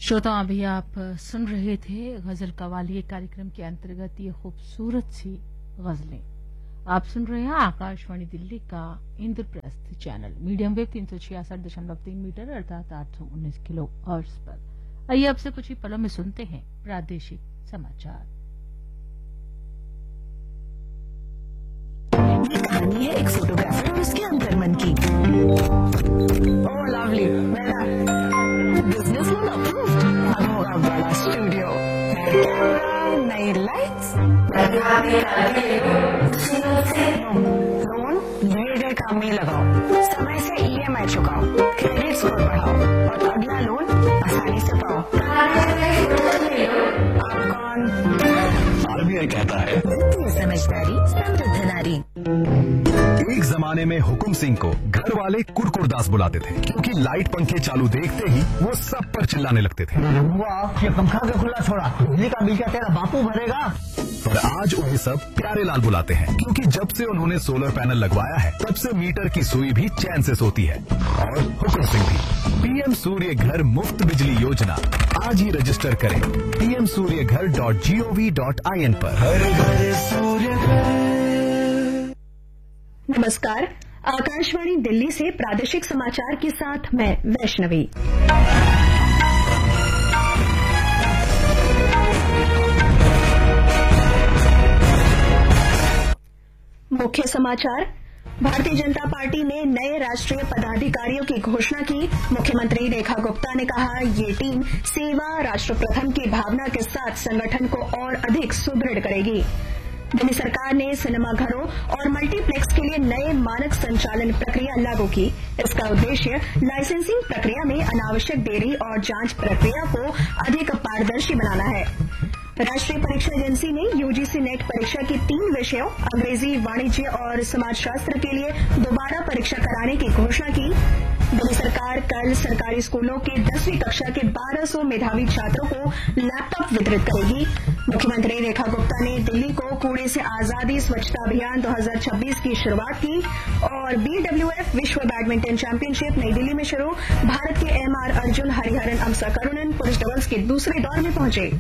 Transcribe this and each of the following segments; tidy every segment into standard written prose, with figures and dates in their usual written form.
श्रोता, अभी आप सुन रहे थे गजल कवाली कार्यक्रम के अंतर्गत ये खूबसूरत सी गजलें। आप सुन रहे हैं आकाशवाणी दिल्ली का Indraprastha channel medium wave 366.3 metre अर्थात 819 किलो हर्ट्ज पर। आइए अब से कुछ ही पलों में सुनते हैं प्रादेशिक समाचार। ये कहानी है एक फोटोग्राफर और उसके अंतर्मन की। ओह लवली, मेरा बिजनेस लोन अप्रूव्ड। अब होगा बड़ा स्टूडियो, नई कैमरा, नई लाइट्स, लोन धीरे काम में लगाओ, समय से ईएमआई चुकाओ, क्रेडिट स्कोर बढ़ाओ और अगला लोन आसानी से पाओ। आप कौन? आरबीआई कहता है वित्तीय समझदारी समृद्ध नारी। एक जमाने में हुकुम सिंह को घर वाले कुरकुरदास बुलाते थे, क्योंकि लाइट पंखे चालू देखते ही वो सब पर चिल्लाने लगते थे। ये पंखा क्यों खुला छोड़ा? बिजली का बिल क्या तेरा बापू भरेगा? पर आज उन्हें सब प्यारे लाल बुलाते हैं, क्योंकि जब से उन्होंने सोलर पैनल लगवाया है तब से मीटर की सुई भी चैन से सोती है। और हुकुम सिंह भी। पीएम सूर्य घर मुफ्त बिजली योजना आज ही रजिस्टर करें pmsuryaghar.gov.in पर। हर घर सूर्य घर। नमस्कार, आकाशवाणी दिल्ली से प्रादेशिक समाचार के साथ मैं वैष्णवी। मुख्य समाचार। भारतीय जनता पार्टी ने नए राष्ट्रीय पदाधिकारियों की घोषणा की। मुख्यमंत्री रेखा गुप्ता ने कहा, ये टीम सेवा राष्ट्र प्रथम की भावना के साथ संगठन को और अधिक सुदृढ़ करेगी। दिल्ली सरकार ने सिनेमाघरों और मल्टीप्लेक्स के लिए नए मानक संचालन प्रक्रिया लागू की। इसका उद्देश्य लाइसेंसिंग प्रक्रिया में अनावश्यक देरी और जांच प्रक्रिया को अधिक पारदर्शी बनाना है। राष्ट्रीय परीक्षा एजेंसी ने यूजीसी नेट परीक्षा की 3 विषयों अंग्रेजी, वाणिज्य और समाजशास्त्र के लिए दोबारा परीक्षा कराने की घोषणा की। दिल्ली सरकार कल सरकारी स्कूलों के 10वीं कक्षा के 1200 मेधावी छात्रों को लैपटॉप वितरित करेगी। मुख्यमंत्री रेखा गुप्ता ने दिल्ली को कूड़े से आजादी स्वच्छता अभियान 2026 की शुरुआत की। और बीडब्ल्यूएफ विश्व बैडमिंटन चैंपियनशिप नई दिल्ली में शुरू। भारत के एमआर अर्जुन, हरिहरन अमसाकरुणन पुरुष डबल्स के दूसरे दौर में पहुंचे।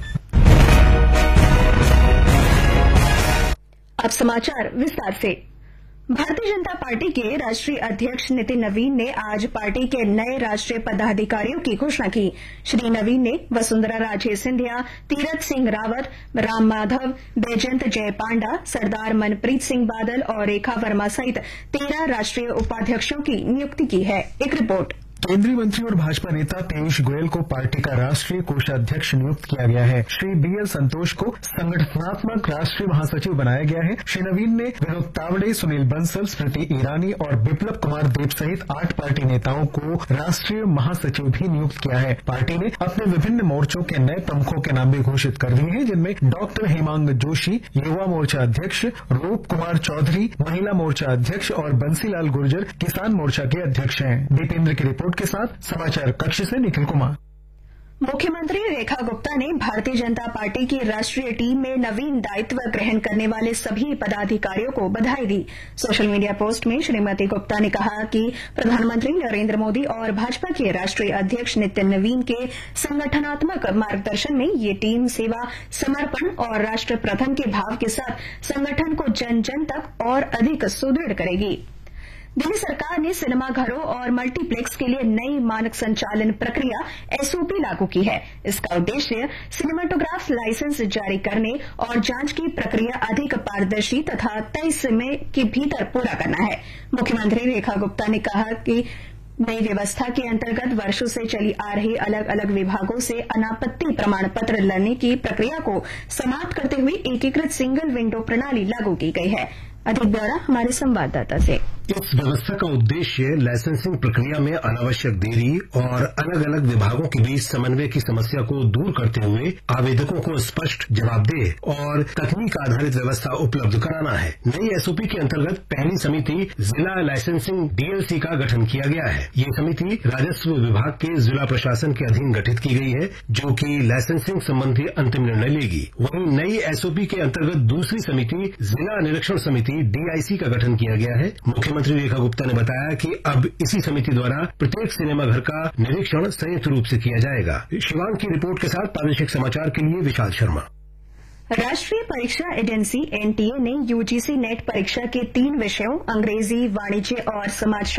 अब समाचार विस्तार से। भारतीय जनता पार्टी के राष्ट्रीय अध्यक्ष नितिन नवीन ने आज पार्टी के नए राष्ट्रीय पदाधिकारियों की घोषणा की। श्री नवीन ने वसुंधरा राजे सिंधिया, तीरथ सिंह रावत, राम माधव, बैजयंत जय पांडा, सरदार मनप्रीत सिंह बादल और रेखा वर्मा सहित 13 राष्ट्रीय उपाध्यक्षों की नियुक्ति की है। एक रिपोर्ट। केंद्रीय मंत्री और भाजपा नेता पीयूष गोयल को पार्टी का राष्ट्रीय कोषाध्यक्ष नियुक्त किया गया है। श्री बीएल संतोष को संगठनात्मक राष्ट्रीय महासचिव बनाया गया है। श्री नवीन ने विनोद तावड़े, सुनील बंसल, स्मृति ईरानी और बिप्लब कुमार देब सहित 8 पार्टी नेताओं को राष्ट्रीय महासचिव भी नियुक्त किया है। पार्टी ने अपने विभिन्न मोर्चों के नए प्रमुखों के नाम भी घोषित कर दिए हैं, जिनमें डॉक्टर हेमांग जोशी युवा मोर्चा अध्यक्ष, रूप कुमार चौधरी महिला मोर्चा अध्यक्ष और बंसीलाल गुर्जर किसान मोर्चा के अध्यक्ष हैं। दीपेंद्र की रिपोर्ट के साथ समाचार कक्ष से निखिल कुमार। मुख्यमंत्री रेखा गुप्ता ने भारतीय जनता पार्टी की राष्ट्रीय टीम में नवीन दायित्व ग्रहण करने वाले सभी पदाधिकारियों को बधाई दी। सोशल मीडिया पोस्ट में श्रीमती गुप्ता ने कहा कि प्रधानमंत्री नरेंद्र मोदी और भाजपा के राष्ट्रीय अध्यक्ष नितिन नवीन के संगठनात्मक मार्गदर्शन में ये टीम सेवा, समर्पण और राष्ट्र प्रथम के भाव के साथ संगठन को जन जन तक और अधिक सुदृढ़ करेगी। दिल्ली सरकार ने सिनेमाघरों और मल्टीप्लेक्स के लिए नई मानक संचालन प्रक्रिया एसओपी लागू की है। इसका उद्देश्य सिनेमाटोग्राफ लाइसेंस जारी करने और जांच की प्रक्रिया अधिक पारदर्शी तथा तय समय के भीतर पूरा करना है। मुख्यमंत्री रेखा गुप्ता ने कहा कि नई व्यवस्था के अंतर्गत वर्षों से चली आ रही अलग अलग विभागों से अनापत्ति प्रमाण पत्र लेने की प्रक्रिया को समाप्त करते हुए एकीकृत सिंगल विंडो प्रणाली लागू की गई है। अधिक ब्यौरा हमारे संवाददाता से। इस व्यवस्था का उद्देश्य लाइसेंसिंग प्रक्रिया में अनावश्यक देरी और अलग अलग विभागों के बीच समन्वय की समस्या को दूर करते हुए आवेदकों को स्पष्ट, जवाबदेह और तकनीक आधारित व्यवस्था उपलब्ध कराना है। नई एसओपी के अंतर्गत पहली समिति जिला लाइसेंसिंग डीएलसी का गठन किया गया है। ये समिति राजस्व विभाग के जिला प्रशासन के अधीन गठित की गई है, जो कि लाइसेंसिंग संबंधी अंतिम निर्णय लेगी। वहीं नई एसओपी के अंतर्गत दूसरी समिति जिला निरीक्षण समिति डीआईसी का गठन किया गया है। मुख्यमंत्री मंत्री रेखा गुप्ता ने बताया कि अब इसी समिति द्वारा प्रत्येक सिनेमा घर का निरीक्षण संयुक्त रूप से किया जाएगा। शिवांग की रिपोर्ट के साथ प्रादेशिक समाचार के लिए विशाल शर्मा। राष्ट्रीय परीक्षा एजेंसी एनटीए ने यूजीसी नेट परीक्षा के 3 विषयों अंग्रेजी, वाणिज्य और समाज